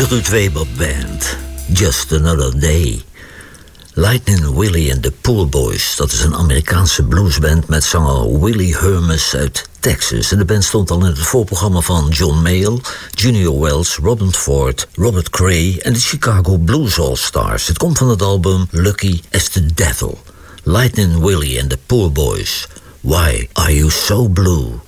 De Ruud Weber Band, Just Another Day. Lightning Willie and the Pool Boys, dat is een Amerikaanse bluesband met zanger Willie Hermes uit Texas. En de band stond al in het voorprogramma van John Mayall, Junior Wells, Robin Ford, Robert Cray en de Chicago Blues All-Stars. Het komt van het album Lucky as the Devil. Lightning Willie and the Pool Boys, Why Are You So Blue?